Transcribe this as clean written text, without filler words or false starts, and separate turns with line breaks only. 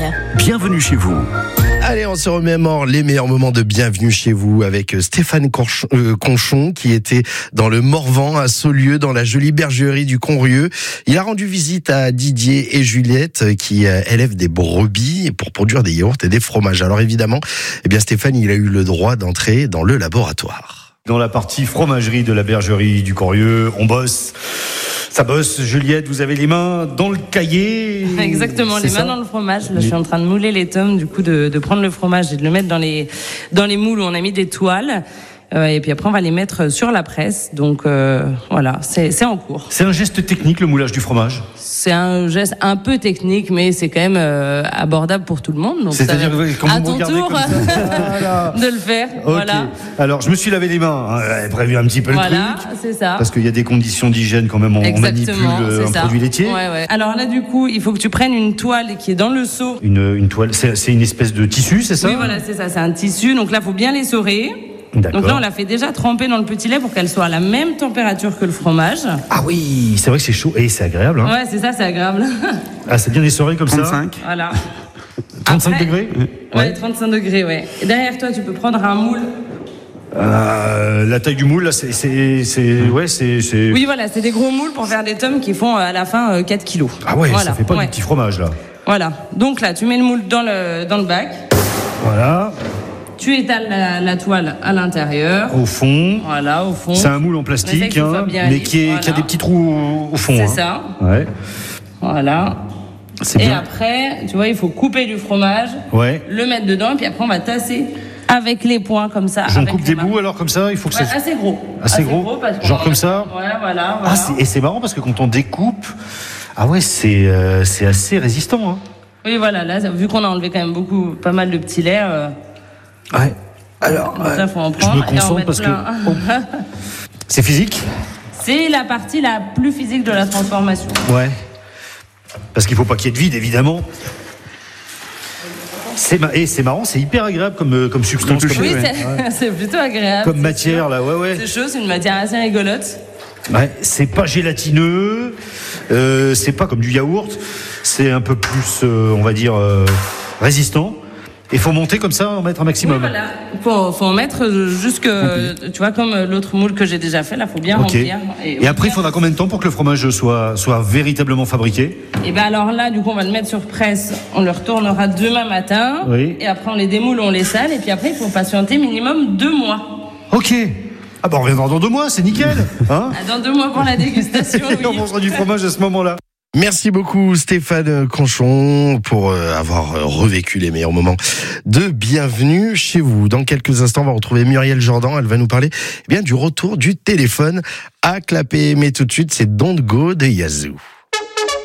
Bretagne.
Bienvenue chez vous.
Allez, on se remémore les meilleurs moments de Bienvenue chez vous avec Stéphane Conchon qui était dans le Morvan à Saulieu, dans la jolie bergerie du Conrieux. Il a rendu visite à Didier et Juliette qui élèvent des brebis pour produire des yaourts et des fromages. Alors évidemment, Stéphane, il a eu le droit d'entrer dans le laboratoire.
Dans la partie fromagerie de la bergerie du Conrieux, on bosse. Ça bosse. Juliette, vous avez les mains dans le cahier.
Exactement, les mains dans le fromage. Là, je suis en train de mouler les tomes, du coup, de prendre le fromage et de le mettre dans les moules où on a mis des toiles. Et puis après, on va les mettre sur la presse. Donc voilà, c'est en cours.
C'est un geste technique, le moulage du fromage.
C'est un geste un peu technique, mais c'est quand même abordable pour tout le monde. Donc
c'est-à-dire que quand vous me regardez
tour
comme ça, voilà.
de le faire.
Okay.
Voilà.
Alors, je me suis lavé les mains. J'avais prévu un petit peu le truc.
Voilà, c'est ça.
Parce qu'il y a des conditions d'hygiène quand même. On manipule un produit laitier.
Ouais. Alors là, du coup, il faut que tu prennes une toile qui est dans le seau.
Une toile, c'est une espèce de tissu, c'est ça?
Oui, voilà, c'est ça. C'est un tissu. Donc là, il faut bien l'essorer.
D'accord.
Donc là, on l'a fait déjà tremper dans le petit lait pour qu'elle soit à la même température que le fromage.
Ah oui, c'est vrai que c'est chaud et c'est agréable. Hein.
Ouais, c'est ça, c'est agréable.
Ah, c'est bien essoré comme
35.
ça.
Voilà.
35
Après,
degrés.
Ouais, 35 degrés, ouais. Et derrière toi, tu peux prendre un moule.
La taille du moule, là, c'est.
Oui, voilà, c'est des gros moules pour faire des tomes qui font à la fin 4 kilos.
Ah ouais,
voilà.
Ça fait pas du petit fromage, là.
Voilà. Donc là, tu mets le moule dans le bac.
Voilà.
Tu étales la toile à l'intérieur.
Au fond.
Voilà, au fond.
C'est un moule en plastique, mais qui a des petits trous au fond.
C'est ça.
Ouais.
Voilà.
C'est
et
bien.
après, tu vois, il faut couper du fromage,
le
mettre dedans, et puis après, on va tasser avec les poings comme ça.
J'en coupe des bouts alors comme ça, il faut que ça.
Assez gros.
Assez gros.
Genre
comme ça.
Ouais, voilà.
Et c'est marrant parce que quand on découpe, c'est assez résistant. Hein.
Oui, voilà. Là, vu qu'on a enlevé quand même pas mal de petits laits.
Ouais. Alors,
ça, faut en prendre,
je me concentre parce que c'est physique.
C'est la partie la plus physique de la transformation.
Ouais. Parce qu'il faut pas qu'il y ait de vide, évidemment. C'est marrant, c'est hyper agréable comme substance.
Oui, c'est plutôt agréable.
Comme matière, là, ouais.
C'est chaud, c'est une matière assez rigolote.
Ouais, c'est pas gélatineux, c'est pas comme du yaourt, c'est un peu plus, on va dire, résistant. Il faut monter comme ça, en mettre un maximum.
Oui, voilà. Faut en mettre jusque, tu vois, comme l'autre moule que j'ai déjà fait, là, faut bien remplir.
Et après, il faudra combien de temps pour que le fromage soit véritablement fabriqué?
Et ben alors là, du coup, on va le mettre sur presse. On le retournera demain matin.
Oui.
Et après, on les démoule, on les sale. Et puis après, il faut patienter minimum 2 mois.
Ok. Ah bah on reviendra dans 2 mois, c'est nickel. Hein?
Dans 2 mois pour la dégustation.
Et on mangera du fromage à ce moment-là.
Merci beaucoup Stéphane Conchon pour avoir revécu les meilleurs moments de Bienvenue chez vous. Dans quelques instants, on va retrouver Muriel Jordan. Elle va nous parler du retour du téléphone à clapper. Mais tout de suite, c'est Don't Go de Yazoo.